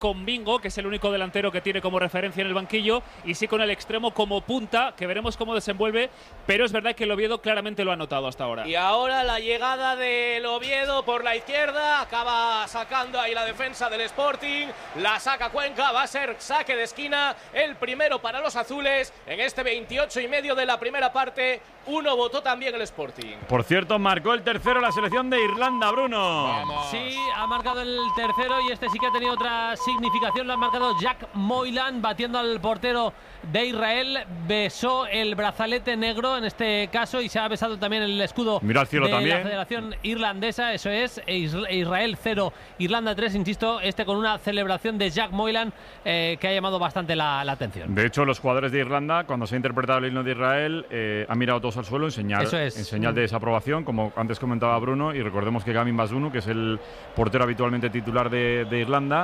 con Mingo, que es el único delantero que tiene como referencia en el banquillo, y sí con el extremo como punta, que veremos cómo desenvuelve, pero es verdad que el Oviedo claramente lo ha notado hasta ahora. Y ahora la llegada del Oviedo por la izquierda, acaba sacando ahí la defensa del Sporting, la saca Cuenca, va a ser saque de esquina, el primero para los azules, en este 28,5 de la primera parte, 1 votó también el Sporting. Por cierto, marcó el tercero la selección de Irlanda, Bruno. Vamos. Sí, ha marcado el tercero y este sí que ha tenido otra significación. Lo ha marcado Jack Moylan, batiendo al portero de Israel. Besó el brazalete negro en este caso y se ha besado también el escudo Mira al cielo de también. la Federación Irlandesa. Eso es, Israel 0, Irlanda 3, insisto, con una celebración de Jack Moylan que ha llamado bastante la atención. De hecho, los jugadores de Irlanda, cuando se ha interpretado el himno de Israel, han mirado todos al suelo en señal de desaprobación, como antes comentaba Bruno, y recordemos que Gavin Bazunu, que es el portero habitualmente titular de Irlanda,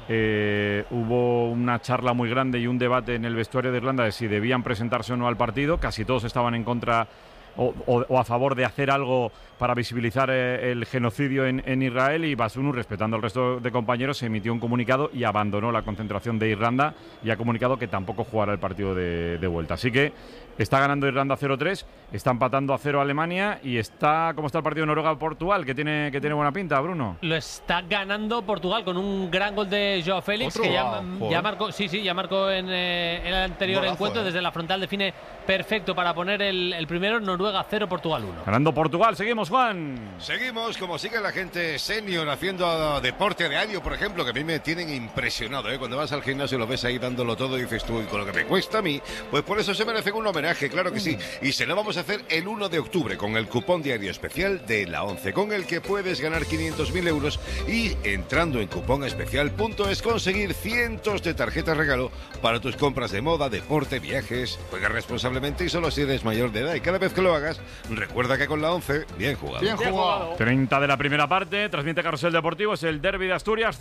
hubo una charla muy grande y un debate en el vestuario de Irlanda de si debían presentarse o no al partido. Casi todos estaban en contra o a favor de hacer algo para visibilizar el genocidio en Israel, y Bazunu, respetando al resto de compañeros, se emitió un comunicado y abandonó la concentración de Irlanda y ha comunicado que tampoco jugará el partido de vuelta. Así que está ganando Irlanda 0-3, está empatando a 0 Alemania y ¿cómo está el partido de Noruega-Portugal? Que tiene buena pinta, Bruno. Lo está ganando Portugal con un gran gol de Joao Félix, que ya marcó, ya marcó en el anterior Golazo, encuentro, desde la frontal define perfecto para poner el primero. Noruega 0, Portugal 1. Ganando Portugal, seguimos, Juan. Seguimos, como sigue la gente senior haciendo deporte diario, por ejemplo, que a mí me tienen impresionado, ¿eh? Cuando vas al gimnasio lo ves ahí dándolo todo y dices tú, y con lo que me cuesta a mí, pues por eso se merecen un homenaje, claro que sí. Y se lo vamos a hacer el 1 de octubre con el cupón diario especial de la 11, con el que puedes ganar 500.000 euros y entrando en cuponespecial.es conseguir cientos de tarjetas regalo para tus compras de moda, deporte, viajes. Juega responsablemente y solo si eres mayor de edad, y cada vez que lo hagas, recuerda que con la 11, bien jugado. Bien jugado. 30 de la primera parte, transmite Carrusel Deportivo, es el derbi de Asturias,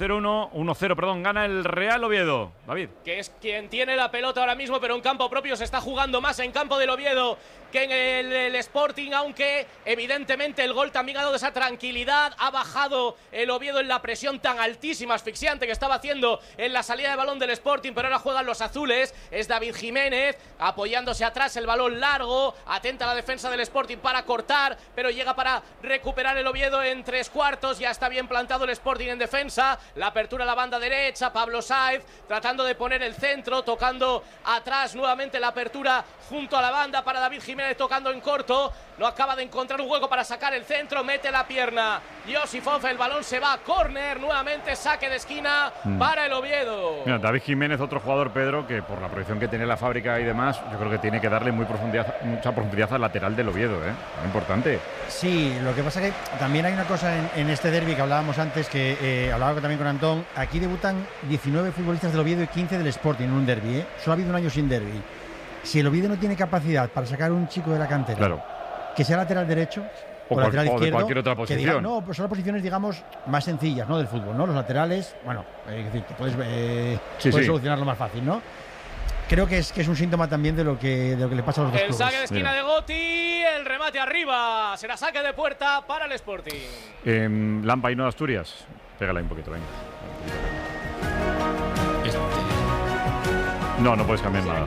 1-0, gana el Real Oviedo. David. Que es quien tiene la pelota ahora mismo, pero en campo propio se está jugando más en campo del Oviedo que en el Sporting, aunque evidentemente el gol también ha dado esa tranquilidad, ha bajado el Oviedo en la presión tan altísima, asfixiante que estaba haciendo en la salida de balón del Sporting, pero ahora juegan los azules, es David Jiménez apoyándose atrás, el balón largo, atenta a la defensa del Sporting para cortar, pero llega para recuperar el Oviedo en 3/4, ya está bien plantado el Sporting en defensa, la apertura a la banda derecha, Pablo Sáez tratando de poner el centro, tocando atrás nuevamente la apertura junto a la banda para David Jiménez, tocando en corto, no acaba de encontrar un hueco para sacar el centro, mete la pierna Josifov, el balón se va a córner, nuevamente saque de esquina para el Oviedo. Mira, David Jiménez, otro jugador, Pedro, que por la proyección que tiene la fábrica y demás, yo creo que tiene que darle mucha profundidad al lateral del Oviedo, muy importante. Sí, lo que pasa que también hay una cosa en este derbi que hablábamos antes, que hablaba también con Antón. Aquí debutan 19 futbolistas del Oviedo y 15 del Sporting en un derbi, Solo ha habido un año sin derbi. Si el Oviedo no tiene capacidad para sacar un chico de la cantera, claro, que sea lateral derecho o lateral izquierdo, de cualquier otra posición. Pues son las posiciones, digamos, más sencillas, ¿no? Del fútbol, ¿no? Los laterales, bueno, es decir, puedes solucionarlo más fácil, ¿no? Creo que es un síntoma también de lo que le pasa a los dos clubes. El saque de esquina de Gotti, el remate arriba, será saque de puerta para el Sporting. Lampa y no de Asturias, pégala un poquito, venga. No puedes cambiar nada.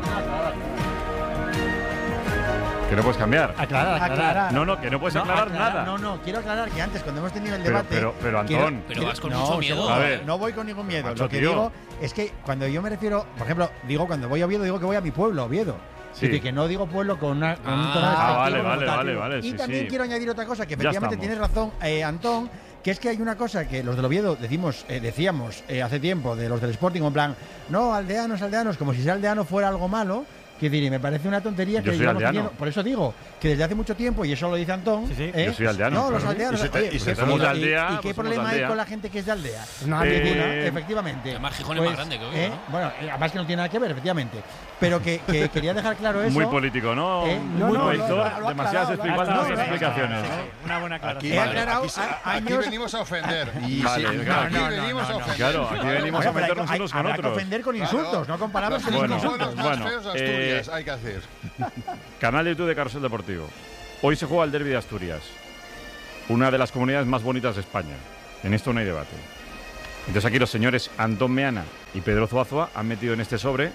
Que no puedes cambiar. Aclarar. No, que no puedes aclarar nada. No, quiero aclarar que antes, cuando hemos tenido el debate. Pero Antón. Pero vas con mucho miedo. A ver. No voy con ningún miedo. Macho, Lo que tío. digo es que cuando yo me refiero, por ejemplo, cuando voy a Oviedo, digo que voy a mi pueblo, Oviedo. Sí. Es decir, que no digo pueblo con un tono vale. Y sí, también sí. quiero añadir otra cosa, que efectivamente tienes razón, Antón, que es que hay una cosa que los del Oviedo decíamos hace tiempo, de los del Sporting, en plan, no, aldeanos, como si ser aldeano fuera algo malo. Que diré, me parece una tontería. Yo que soy aldeano. Por eso digo que desde hace mucho tiempo, y eso lo dice Antón. Yo soy aldeano. No, los aldeanos. somos de aldea. ¿Y qué problema hay con la gente que es de aldea? No, efectivamente. Además, Gijón es más grande que Oviedo, ¿no? Bueno, además que no tiene nada que ver, efectivamente. Pero que quería dejar claro eso. Muy político, ¿no? Muy político. Demasiadas explicaciones. Una buena aclaración. He aclarado Aquí venimos a ofender. Aquí venimos a ofender. Claro, aquí venimos a meternos unos con Habrá que otros. ofender con insultos, no con palabras que son insultos. Más feos de Asturias, hay que hacer. Canal de YouTube de Carrusel Deportivo. Hoy se juega el derbi de Asturias, una de las comunidades más bonitas de España. En esto no hay debate. Entonces aquí los señores Antón Meana y Pedro Zuazua han metido en este sobre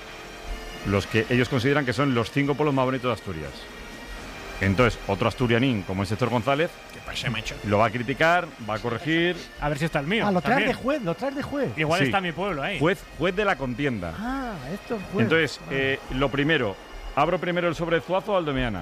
los que ellos consideran que son los 5 polos más bonitos de Asturias. Entonces, otro asturianín, como es Héctor González, lo va a criticar, va a corregir. A ver si está el mío. Lo traes también. de juez. Igual Sí. está mi pueblo ahí. Juez de la contienda. Esto es juez. Entonces, lo primero, ¿abro primero el sobre de Zuazua o el de Meana?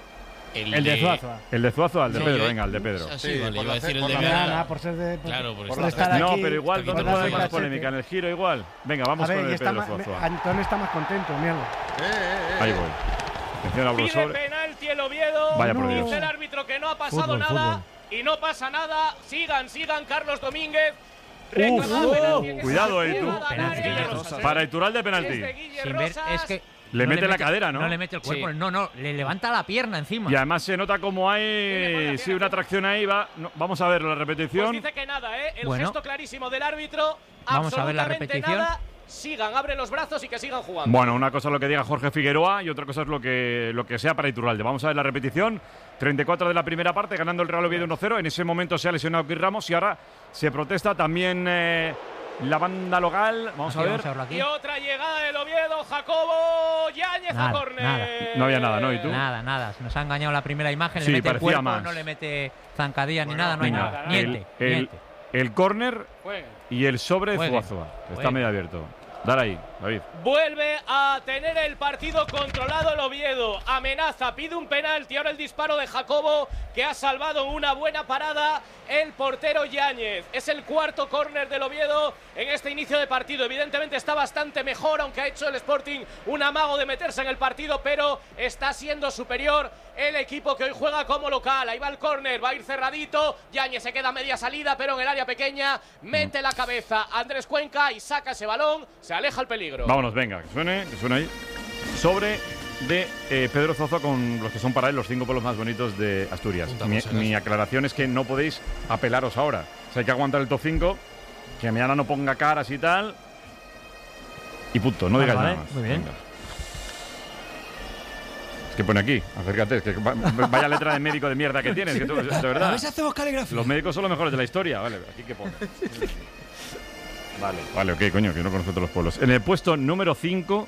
El de Zuazua. El de Zuazua, el de Sí, Pedro, yo- venga, el de Pedro. Sí, vale, iba a decir el por de la Meana. Por ser de. Claro, por por estar- estar No, aquí, pero igual, ¿dónde por puede haber dar más cachete. polémica? ¿En el giro igual? Venga, vamos A con ver, y el de está Pedro más, Zuazua. Antón está más contento, míralo. Ahí voy. Atención, abro el Pide sobre. penalti el Oviedo. Vaya por Dios. Dice el árbitro que no ha pasado Fútbol, nada. fútbol. Y no pasa nada. Sigan, Carlos Domínguez. Reclamado penalti en esa Cuidado, jugada, tú. Penalti. Guille Rosas, Para Iturralde, Es de penalti. Guille Sin ver, Rosas. es que Le no mete la cadera, ¿no? No le mete el cuerpo, Sí. no, le levanta la pierna encima. Y además se nota como hay sí, una atracción ahí. Vamos a ver la Pues repetición. dice que nada, ¿eh? El Bueno. gesto clarísimo del árbitro. Vamos a ver la absolutamente repetición. Nada. Sigan, abren los brazos y que sigan jugando. Bueno, una cosa es lo que diga Jorge Figueroa y otra cosa es lo que sea para Iturralde. Vamos a ver la repetición. 34 de la primera parte, ganando el Real Oviedo 1-0. En ese momento se ha lesionado Chris Ramos y ahora se protesta también la banda local. Vamos a ver. Vamos a verlo aquí. Y otra llegada del Oviedo, Jacobo Yáñez a Nada, córner. nada. No había nada, ¿no? ¿Y tú? Nada. Se nos ha engañado la primera imagen. Sí, le mete el parecía cuerpo, más. no le mete zancadilla ni nada, no hay Venga, nada. Niente. el córner Jueguen. y el sobre de Jueguen. Zuazua. Está Jueguen. medio abierto. Dale ahí, David. Vuelve a tener el partido controlado el Oviedo. Amenaza, pide un penalti. Ahora el disparo de Jacobo, que ha salvado en una buena parada el portero Yáñez. Es el cuarto córner del Oviedo en este inicio de partido. Evidentemente está bastante mejor, aunque ha hecho el Sporting un amago de meterse en el partido, pero está siendo superior el equipo que hoy juega como local. Ahí va el córner, va a ir cerradito. Yáñez se queda a media salida, pero en el área pequeña mete la cabeza Andrés Cuenca y saca ese balón. Se aleja el peligro. Vámonos, venga, que suene ahí. Sobre de Pedro Zuazua con los que son para él los 5 polos más bonitos de Asturias. Apuntamos, Mi aclaración es que no podéis apelaros ahora. O sea, hay que aguantar el top 5, que mañana no ponga caras y tal. Y punto, no digáis nada más. muy bien. Venga. Es que pone aquí, acércate, es que vaya letra de médico de mierda que tienes, que tú, de verdad. A ver si hacemos caligrafía. Los médicos son los mejores de la historia. Vale, aquí que pone. Vale, ok, coño, que no conozco todos los pueblos. En el puesto número 5,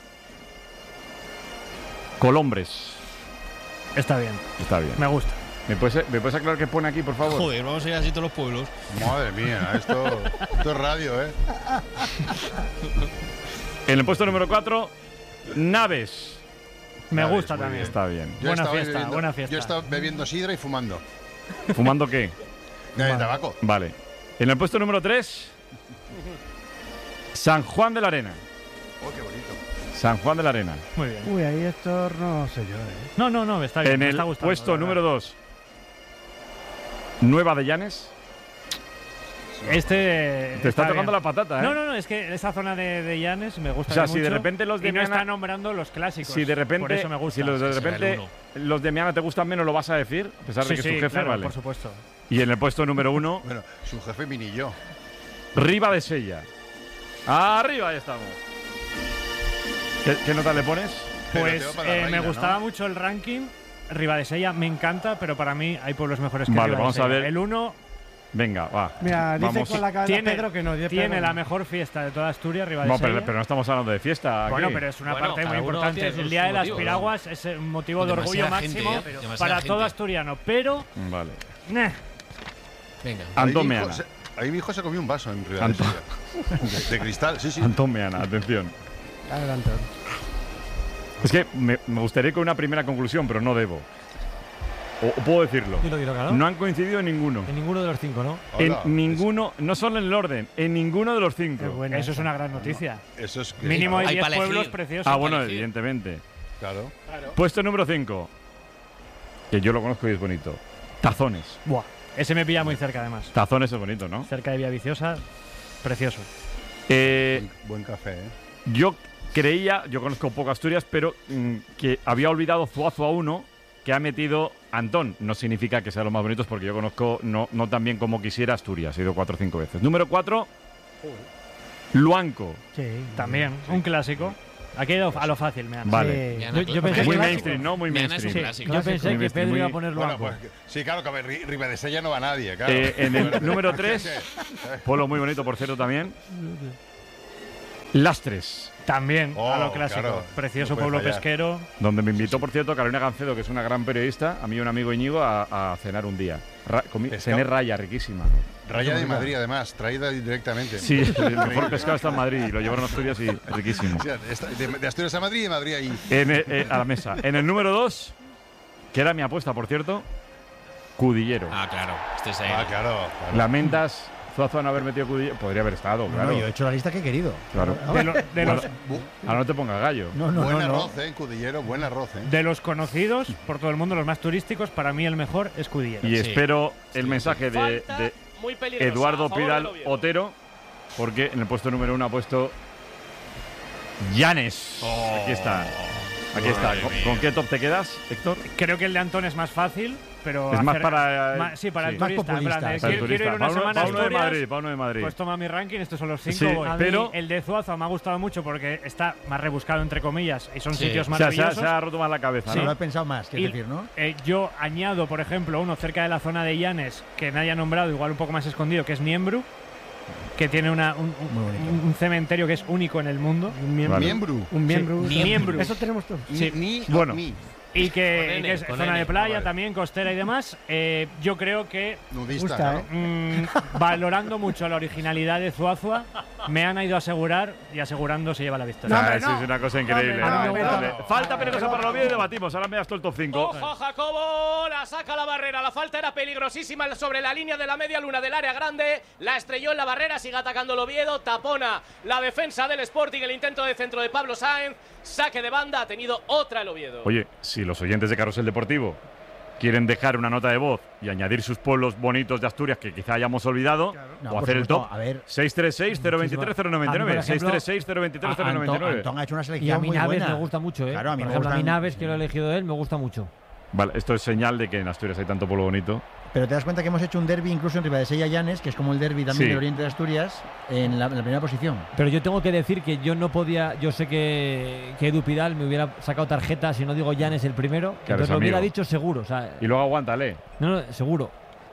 Colombres. Está bien. Está bien. Me gusta. ¿Me puedes aclarar qué pone aquí, por favor? Joder, vamos a ir así todos los pueblos. Madre mía, esto es radio, ¿eh? En el puesto número 4, Naves. Me Naves, gusta muy también. bien. Está bien. Yo Buena estaba fiesta, bebiendo- buena fiesta. Yo estaba bebiendo sidra y fumando. ¿Fumando qué? De tabaco. Vale. En el puesto número 3, San Juan de la Arena. Oh, qué bonito. San Juan de la Arena. Muy bien. Uy, ahí esto no sé yo, No, está bien. En me el está gustando, puesto la verdad. número 2, Nueva de Llanes. Este. Te está bien. tocando la patata, ¿eh? No, es que esa zona de Llanes me gusta O sea, mucho. si de repente los de y no Meana- está nombrando los clásicos. Si de repente, Por eso me gusta. si los de Ese era el repente uno. los de Meana te gustan menos, lo vas a decir, a pesar de que es tu jefe, claro, vale. por supuesto. Y en el puesto número 1, Bueno, su jefe mini yo. Riva de Sella. Arriba, ahí estamos. ¿Qué nota le pones? Pero Pues te va para la me reina, gustaba ¿no? mucho el ranking. Ribadesella me encanta, pero para mí hay pueblos mejores que Vale, vamos a Ribadesella. ver. El 1 Venga, va. Mira, dice Vamos. con la cabeza tiene, Pedro que no. dice tiene Pedro la no. mejor fiesta de toda Asturias, No, Ribadesella. pero no estamos hablando de fiesta. Bueno, aquí. pero es una Bueno, parte muy cada uno importante. tiene sus El Día de las motivos, Piraguas es un motivo de orgullo Demasiada gente, máximo demasiada para gente. todo asturiano. Pero, Vale. Venga. Antón Meana. Ahí mi hijo se comió un vaso en realidad. Antón. De cristal, sí, sí. Antón Meana, atención. Adelante. Es que me gustaría ir con una primera conclusión, pero no debo. O puedo decirlo. Dilo, claro. No han coincidido en ninguno. En ninguno de los 5, ¿no? Hola. En ninguno, no solo en el orden, en ninguno de los 5. bueno, eso es una gran noticia. Eso es que. Mínimo hay Hay 10 para pueblos elegir. preciosos. Ah, bueno, elegir. evidentemente. Claro. Puesto número 5. Que yo lo conozco y es bonito. Tazones. Buah, ese me pilla muy cerca además. Tazones es bonito, ¿no? Cerca de Villaviciosa, precioso. Buen café, ¿eh? Yo creía, yo conozco poco Asturias, pero que había olvidado Zuazua 1 que ha metido Antón. No significa que sean los más bonitos porque yo conozco no tan bien como quisiera Asturias. He ido 4 o 5 veces. Número 4, Luanco. Sí. También, un clásico. Aquí he ido a lo fácil, me han. Vale. Yo pensé Muy que- mainstream, ¿no? Muy mainstream. Yo pensé que Pedro iba a ponerlo Bueno, abajo. pues, sí, claro, que a ver, Ribadesella no va nadie, claro. En el número 3, polo muy bonito, por cierto, también. Lastres, También, a lo Oh, clásico. claro, Precioso no puede pueblo fallar. pesquero. donde me invitó, por cierto, Carolina Gancedo, que es una gran periodista, a mí y un amigo Íñigo, a cenar un día. Cené raya riquísima. Raya de Madrid, además, traída directamente. Sí, el mejor pescado está en Madrid y lo llevaron a Asturias y riquísimo. Sí, de Asturias a Madrid y de Madrid ahí. A la mesa. En el número 2, que era mi apuesta, por cierto, Cudillero. Ah, claro. Este es ahí. Ah, claro. Lamentas Zuazua no haber metido Cudillero. Podría haber estado, claro. No, yo he hecho la lista que he querido. Claro. Ahora no te pongas gallo. Buen arroz, Cudillero, buen arroz, De los conocidos por todo el mundo, los más turísticos, para mí el mejor es Cudillero. Y espero el mensaje de muy peligrosa, Eduardo a favor Pidal del Oviedo. Otero, porque en el puesto número 1 ha puesto Llanes. Aquí está. Aquí está. ¿Con qué top te quedas, Héctor? Creo que el de Antón es más fácil, pero Es más para. sí, para el sí. turista. Más En plan, populista, quiero ir una semana a Pauno de Asturias, Madrid, Pauno de Madrid. pues toma mi ranking, estos son los 5. Sí, voy. pero- El de Zuazua me ha gustado mucho porque está más rebuscado, entre comillas, y son Sí. sitios O sea, maravillosos. se ha roto más la cabeza, Sí, ¿no? lo he pensado más, quiero Y, decir, ¿no? yo añado, por ejemplo, uno cerca de la zona de Llanes que nadie ha nombrado, igual un poco más escondido, que es Niembru, que tiene un cementerio que es único en el mundo. Miembro. Un miembro. Miembro. Eso tenemos todos. Bueno. Y que, N, que es con zona N. de playa Vale. también, costera y demás. Yo creo que, Nudista, Gusta, claro. valorando mucho la originalidad de Zuazua, me han ido a asegurar y asegurando se lleva la victoria. Ah, eso es una cosa increíble. hombre, no, increíble. no. Falta peligrosa para el Oviedo y debatimos. Ahora me das todo el top 5. Ojo, Jacobo, la saca la barrera. La falta era peligrosísima sobre la línea de la media luna del área grande. La estrelló en la barrera, sigue atacando el Oviedo. Tapona la defensa del Sporting, el intento de centro de Pablo Sáenz. Saque de banda, ha tenido otra el Oviedo. Oye, si los oyentes de Carrusel Deportivo quieren dejar una nota de voz y añadir sus pueblos bonitos de Asturias que quizá hayamos olvidado, No, o por hacer el supuesto, top, a ver. 636-023-099. 636-023-099. Antón ha hecho una Y a selección mí muy Naves buena. me gusta mucho, ¿eh? Claro, a mí Por me ejemplo, a mí gustan- Naves, que lo he elegido él, me gusta mucho. Vale, esto es señal de que en Asturias hay tanto pueblo bonito. Pero te das cuenta que hemos hecho un derbi incluso en Ribadesella Llanes, que es como el derbi también Sí. del oriente de Asturias, en la primera posición. Pero yo tengo que decir que yo no podía, yo sé que Edu Pidal me hubiera sacado tarjeta si no digo Llanes el primero, Claro, entonces es lo hubiera amigo. dicho seguro, o sea, Y luego aguántale. no, seguro.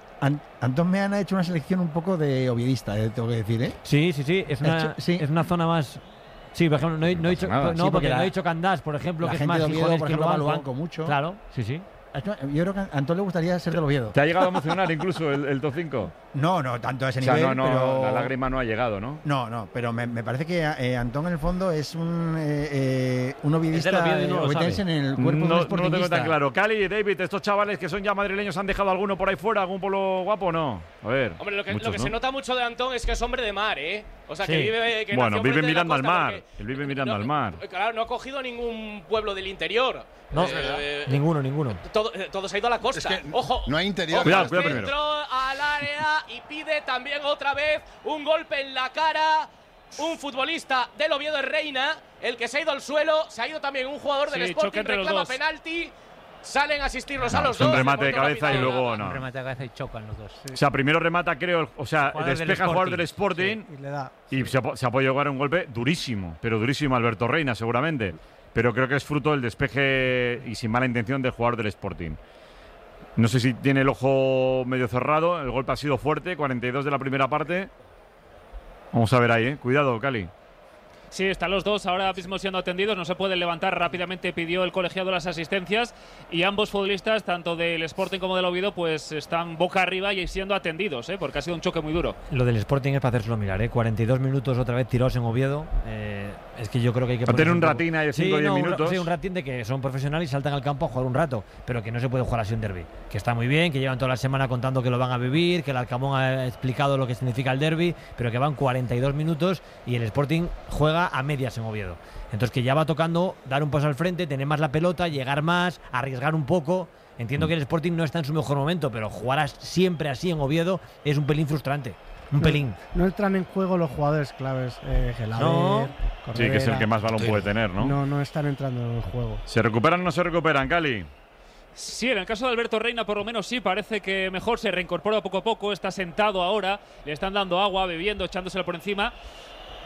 Antón Meana ha hecho una selección un poco de oviedista, tengo que decir, ¿eh? Sí, es una, Sí. es una zona más. Sí, por ejemplo, no he dicho, nada. no, Sí, porque porque la- no he dicho Candás, por ejemplo, la que es gente más de Oviedo, Gijones por que ejemplo, va al Luanco. banco mucho. Claro, sí. Yo creo que a Antón le gustaría ser del Oviedo. ¿Te ha llegado a emocionar incluso el top 5? No, tanto a ese O sea, nivel, pero... la lágrima no ha llegado, ¿no? No, pero me parece que Antón en el fondo es un oviedista Es del Oviedo y no lo oviedense sabe. en el cuerpo de un No lo tengo sportingista. tan claro. Cali, David, estos chavales que son ya madrileños, ¿han dejado alguno por ahí fuera? ¿Algún pueblo guapo o no? A ver. Hombre, lo que muchos, se ¿no? nota mucho de Antón es que es hombre de mar, ¿eh? O sea, Sí. que vive. Que Bueno, nació vive frente de la mirando al costa mar. porque- Él vive mirando no, al mar. Claro, no ha cogido ningún pueblo del interior. No, ninguno. Todo se ha ido a la costa. Es que Ojo. no hay interior. Ojo, Cuidado, al cuidado centro, primero. al área y pide también otra vez un golpe en la cara. Un futbolista del Oviedo de Reina, el que se ha ido al suelo. Se ha ido también un jugador del Sí, Sporting, choque entre los reclama dos. penalti. Salen a asistirlos a No, los es un dos. remate de Porto cabeza y rápido. luego no. Un remate de cabeza y chocan los dos. O sea, primero remata, creo, o sea, Jugador del despeja el jugador del Sporting. Sporting Y le da. y se ha podido jugar un golpe durísimo, pero durísimo Alberto Reina, seguramente. Pero creo que es fruto del despeje y sin mala intención del jugador del Sporting. No sé si tiene el ojo medio cerrado, el golpe ha sido fuerte, 42 de la primera parte. Vamos a ver ahí, cuidado, Cali. Sí, están los dos ahora mismo siendo atendidos, no se pueden levantar. Rápidamente pidió el colegiado las asistencias y ambos futbolistas, tanto del Sporting como del Oviedo, pues están boca arriba y siendo atendidos, porque ha sido un choque muy duro. Lo del Sporting es para hacérselo mirar, 42 minutos otra vez tirados en Oviedo. Es que yo creo que hay que Va a tener ponerse un poco- ratín ahí de 5 o 10 minutos. Sí, un ratín de que son profesionales y saltan al campo a jugar un rato, pero que no se puede jugar así un derbi. Que está muy bien, que llevan toda la semana contando que lo van a vivir, que el Alcamón ha explicado lo que significa el derbi, pero que van 42 minutos y el Sporting juega a medias en Oviedo. Entonces que ya va tocando dar un paso al frente, tener más la pelota, llegar más, arriesgar un poco. Entiendo que el Sporting no está en su mejor momento, pero jugar siempre así en Oviedo es un pelín frustrante. Un pelín. No entran en juego los jugadores claves. Gelaber, No. Sí, que es el que más balón Sí. puede tener, ¿no? No están entrando en el juego. ¿Se recuperan o no se recuperan, Cali? Sí, en el caso de Alberto Reina por lo menos sí, parece que mejor se reincorpora poco a poco, está sentado ahora, le están dando agua, bebiendo, echándosela por encima.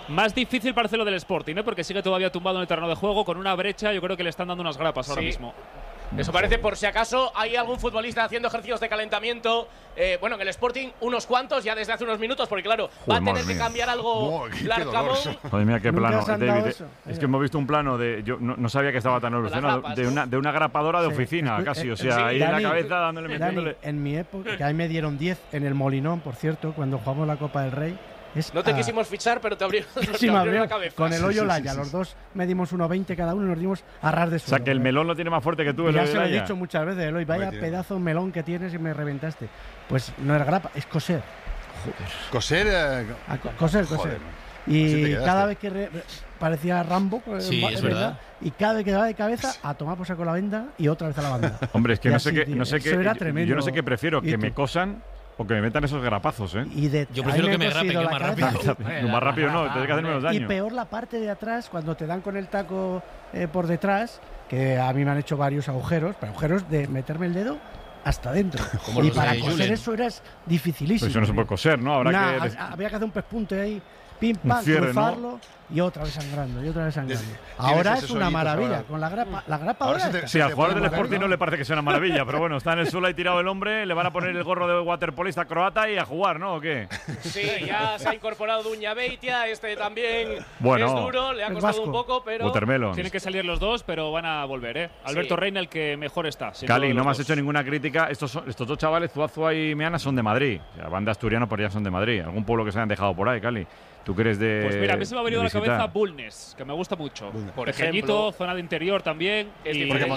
Más difícil parece lo del Sporting, porque sigue todavía tumbado en el terreno de juego con una brecha. Yo creo que le están dando unas grapas ahora mismo. Eso parece, por si acaso hay algún futbolista haciendo ejercicios de calentamiento. Bueno, en el Sporting unos cuantos ya desde hace unos minutos, porque claro, va a tener que cambiar algo Larcamón. Joder, mira qué plano, David. Es que hemos visto un plano de… Yo no sabía que estaba tan evolucionado. De una grapadora de oficina, casi. O sea, ahí en la cabeza dándole, metiéndole… En mi época, que ahí me dieron 10 en el Molinón, por cierto, cuando jugamos la Copa del Rey. No te quisimos fichar, pero te abrieron la cabeza. Con el hoyo Laya, los dos medimos 1,20 cada uno y nos dimos a ras de suelo. O sea, que el melón lo tiene más fuerte que tú. Ya se lo he dicho muchas veces, Eloy, vaya pedazo de melón que tienes y me reventaste. Pues no era grapa, es coser. Joder. Coser. Y cada vez que parecía Rambo, es verdad. Y cada vez que daba de cabeza, a tomar por saco la venda y otra vez a la banda. Hombre, es que no sé qué, yo no sé qué prefiero, que me cosan o que me metan esos grapazos, ¿eh? Yo prefiero que me rapen, que más rápido. No, más rápido no, tienes que hacer menos daño. Y peor la parte de atrás, cuando te dan con el taco por detrás, que a mí me han hecho varios agujeros, pero agujeros de meterme el dedo hasta adentro. Y para coser eso era dificilísimo. Pues eso no se puede coser, ¿no? Había que hacer un pespunte ahí, pim, pam, cruzarlo, ¿no? Y otra vez sangrando, Ahora es una maravilla, con la grapa ahora sí, al jugador del Sporting no le parece que sea una maravilla, pero bueno, está en el suelo ahí tirado el hombre, le van a poner el gorro de waterpolista croata y a jugar, ¿no? ¿O qué? Sí, ya se ha incorporado Duña Beitia, también es duro, le ha costado un poco, pero… Watermelon. Tienen que salir los dos, pero van a volver, ¿eh? Alberto Reina, el que mejor está. Cali, no me has hecho ninguna crítica. Estos dos chavales, Zuazua y Meana, son de Madrid. O sea, van de asturiano, pero ya son de Madrid. Algún pueblo que se hayan dejado por ahí, Cali. ¿Tú crees de…? Pues mira, a mí se me ha venido a la cabeza Bulnes, que me gusta mucho. Por Pequeñito, ejemplo, zona de interior también. Y porque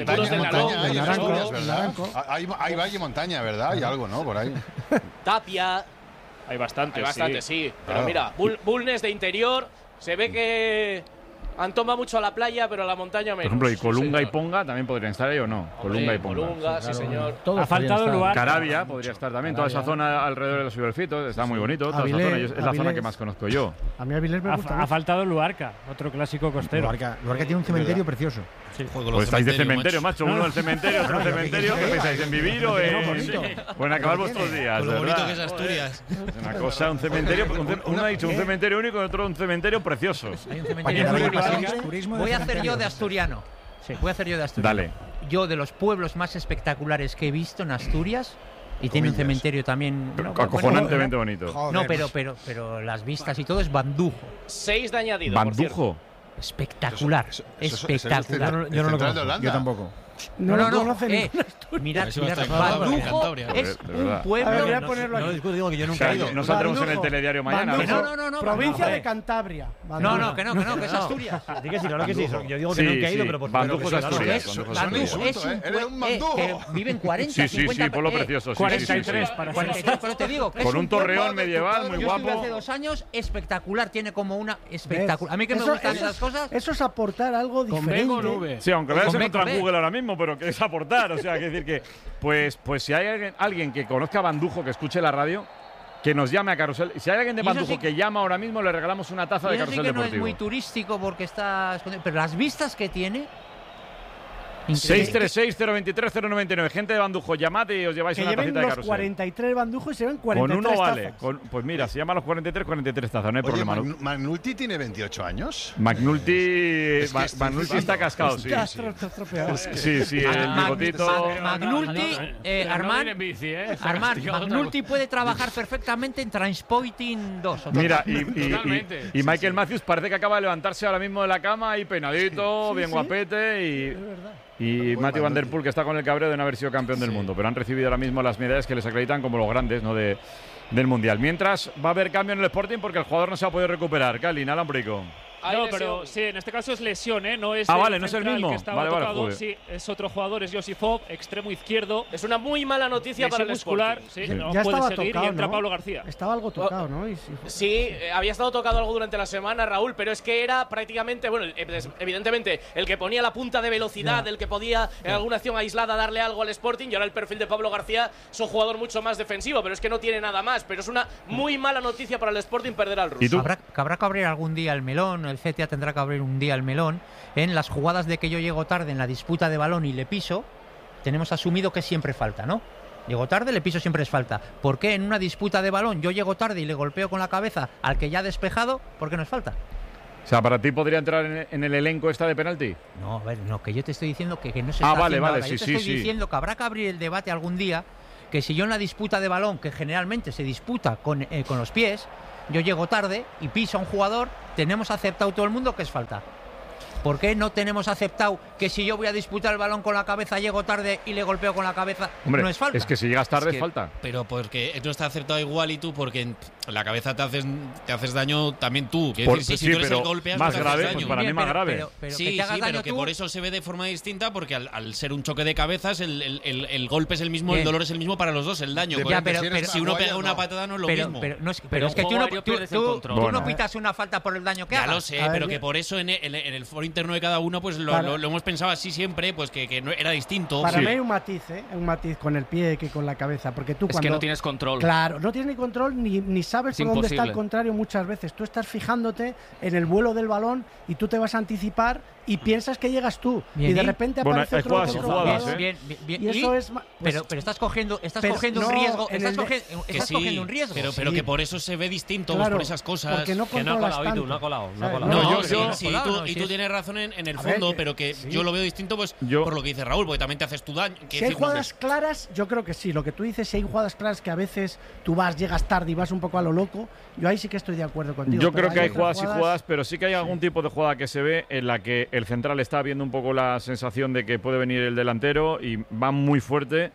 hay valle y montaña, ¿verdad? Hay algo, ¿no? Por ahí. Tapia. Hay bastante, sí. Pero mira, Bulnes de interior, se ve que… Antón va mucho a la playa, pero a la montaña menos. Por ejemplo, y Colunga y Ponga también podrían estar ahí o no. Colunga y Ponga. Colunga, sí, señor. Ha faltado lugar. Carabia podría estar también. Toda esa zona alrededor de los Ciberfitos está muy bonito. Toda esa zona es la zona que más conozco yo. A mí Avilés me gusta. Ha faltado Luarca, otro clásico costero. Luarca tiene un cementerio precioso. Pues estáis de cementerio, macho. Uno del cementerio, otro del cementerio. ¿Qué pensáis? ¿En vivir o en acabar vuestros días? Lo bonito que es Asturias. Es una cosa, un cementerio. Uno ha dicho un cementerio único y otro un cementerio precioso. Hay un cementerio único. Voy a hacer yo de asturiano. Dale. Yo, de los pueblos más espectaculares que he visto en Asturias, y tiene un cementerio también… Acojonantemente bonito. No, pero las vistas y todo es Bandujo. 6 de añadido. ¿Bandujo? Espectacular. Espectacular. Yo no lo conozco. Yo tampoco. No. Mirad, Bandujo es un pueblo… No discuto, digo que yo nunca he ido. No saldremos en el telediario mañana. No. Provincia de Cantabria. No, que es Asturias. Di que sí, claro que sí. Yo digo que nunca he ido, pero por Bandujo es Asturias. Bandujo es un pueblo que viven 40, 50… Sí, pueblo precioso. 43 para 43, pero te digo que con un torreón medieval muy guapo. Yo estuve hace 2 años, espectacular, tiene como una espectacular. A mí que me gustan esas cosas… Eso es aportar algo diferente. Sí, aunque lo hayas encontrado en Google ahora mismo, pero que es aportar. O sea, que decir que… Pues si hay alguien que conozca a Bandujo, que escuche la radio, que nos llame a Carrusel. Si hay alguien de Bandujo que llama ahora mismo, le regalamos una taza de Carrusel Deportivo. No es muy turístico porque está escondido, pero las vistas que tiene… 636-023-099. Gente de Bandujo, llamad y os lleváis una tacita de Carrusel. Los 43 Bandujos y se ven 43 Con uno vale. tazas. Pues mira, se llama los 43 tazas, no hay problema. ¿McNulty tiene 28 años? McNulty está cascado, sí. Sí, el bigotito. Armand, McNulty puede trabajar perfectamente en Transpointing 2. Mira, y Michael Matthews parece que acaba de levantarse ahora mismo de la cama, ahí peinadito, bien guapete y Matthew Van Der Poel, que está con el cabreo de no haber sido campeón del mundo, pero han recibido ahora mismo las medallas que les acreditan como los grandes, ¿no?, del Mundial. Mientras va a haber cambio en el Sporting porque el jugador no se ha podido recuperar. Cali, Alambrico. No, pero sí, en este caso es lesión, ¿eh? No es vale, no es el mismo. Que estaba tocado. Sí, es otro jugador, es Josifov, extremo izquierdo. Es una muy mala noticia para el muscular. Sporting. Sí, no ya puede estaba seguir tocado, y entra ¿no? Pablo García. Estaba algo tocado, ¿no? Sí, había estado tocado algo durante la semana, Raúl, pero es que era prácticamente, bueno, evidentemente, el que ponía la punta de velocidad, el que podía en alguna acción aislada darle algo al Sporting, y ahora el perfil de Pablo García es un jugador mucho más defensivo, pero es que no tiene nada más. Pero es una muy mala noticia para el Sporting perder al ruso. ¿Y tú? Habrá que abrir algún día el melón, el CTA tendrá que abrir un día el melón. En las jugadas de que yo llego tarde en la disputa de balón y le piso, tenemos asumido que siempre falta, ¿no? Llego tarde, le piso, siempre es falta. ¿Por qué en una disputa de balón yo llego tarde y le golpeo con la cabeza al que ya ha despejado? ¿Por qué no es falta? O sea, ¿para ti podría entrar en el elenco esta de penalti? No, a ver, no, que yo te estoy diciendo que no se está haciendo vale, ahora. sí, yo te estoy diciendo que habrá que abrir el debate algún día, que si yo en la disputa de balón, que generalmente se disputa con los pies, yo llego tarde y piso a un jugador, tenemos aceptado todo el mundo que es falta. ¿Por qué no tenemos aceptado que si yo voy a disputar el balón con la cabeza, llego tarde y le golpeo con la cabeza, hombre, no es falta? Es que si llegas tarde es falta. Pero porque no está acertado igual y tú, porque en la cabeza te haces daño también tú. Si tú eres el golpeas, más grave, pues para mí más grave. Pero que por eso se ve de forma distinta, porque al ser un choque de cabezas, el golpe es el mismo, el dolor es el mismo para los dos, el daño. Pero si uno pega una patada no es lo mismo. Pero es que tú no pitas una falta por el daño que hagas. Ya lo sé, pero que por eso en el foro interno de cada uno, pues lo hemos pensado así siempre, pues que no era distinto. Para mí hay un matiz, un matiz con el pie que con la cabeza, porque tú cuando... Es que no tienes control. Claro, no tienes ni control ni sabes por dónde está el contrario muchas veces. Tú estás fijándote en el vuelo del balón y tú te vas a anticipar y piensas que llegas tú. Bien, y de repente aparece otro jugador. Bien. Y eso es... Pero estás cogiendo un riesgo. Estás cogiendo un riesgo. Pero que por eso se ve distinto, pues por esas cosas. Porque no controlas tanto. No ha colado. Y tú tienes razón en el fondo, pero que yo lo veo distinto pues por lo que dice Raúl, porque también te haces tu daño. Si hay jugadas claras, yo creo que sí. Lo que tú dices, si hay jugadas claras que a veces tú llegas tarde y vas un poco a lo loco, yo ahí sí que estoy de acuerdo contigo. Yo creo que hay jugadas y jugadas, pero sí que hay algún tipo de jugada que se ve en la que el central está viendo un poco la sensación de que puede venir el delantero y va muy fuerte.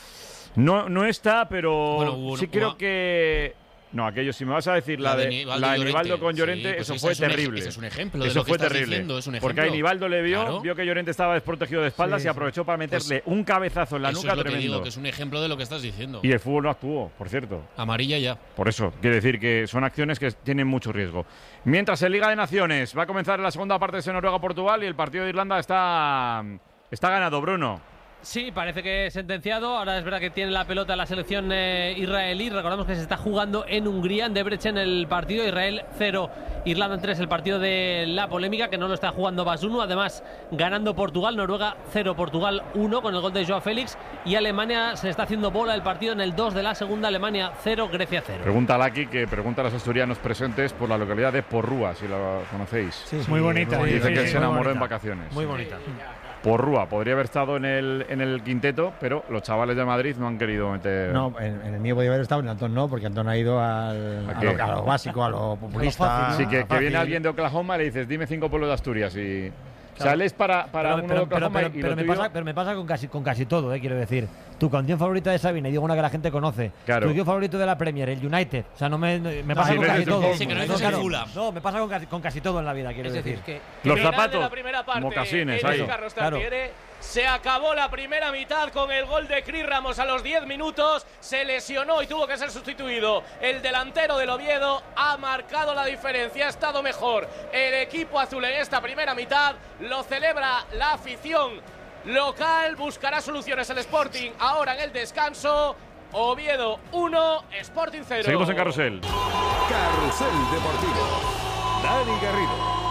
No está, pero sí creo que... No, aquello, si me vas a decir la de Nivaldo con Llorente, pues eso fue terrible. Ese es un ejemplo de eso lo que fue estás terrible. diciendo, es un porque ejemplo. ahí Nivaldo le vio que Llorente estaba desprotegido de espaldas y aprovechó para meterle un cabezazo en la nuca tremendo. Eso es lo que digo, que es un ejemplo de lo que estás diciendo. Y el fútbol no actuó, por cierto. Amarilla ya. Por eso, quiere decir que son acciones que tienen mucho riesgo. Mientras en Liga de Naciones va a comenzar la segunda parte de Noruega-Portugal y el partido de Irlanda está ganado, Bruno. Sí, parece que es sentenciado. Ahora es verdad que tiene la pelota la selección israelí. Recordamos que se está jugando en Hungría, en Debrecen, el partido. Israel 0, Irlanda 3, el partido de la polémica, que no lo está jugando Basunu. Además, ganando Portugal, Noruega 0, Portugal 1, con el gol de Joao Félix. Y Alemania se está haciendo bola el partido en el 2 de la segunda. Alemania 0, Grecia 0. Pregunta a Laki, que pregunta a los asturianos presentes por la localidad de Porrúa, si la conocéis. Sí, muy bonita. Dice que se enamoró en vacaciones. Muy bonita. Porrúa podría haber estado en el quinteto, pero los chavales de Madrid no han querido meter. No, en el mío podría haber estado, en Antón no, porque Antón ha ido a lo básico, a lo populista. Sí, que viene alguien de Oklahoma y le dices, dime 5 pueblos de Asturias y sales para uno de Oklahoma pero me pasa con casi todo, quiero decir. Tu canción favorita de Sabina, y digo una que la gente conoce. Claro. Tu canción favorito de la Premier, el United. O sea, me pasa con casi todo. Sí, que no dices el Fulham. No, me pasa con casi todo en la vida, quiero decir. Los zapatos, de la primera parte, mocasines, ahí. Claro. Se acabó la primera mitad con el gol de Cris Ramos a los 10 minutos. Se lesionó y tuvo que ser sustituido. El delantero del Oviedo ha marcado la diferencia. Ha estado mejor el equipo azul en esta primera mitad. Lo celebra la afición local. Buscará soluciones el Sporting ahora en el descanso. Oviedo 1, Sporting 0. Seguimos en Carrusel. Carrusel Deportivo. Dani Garrido.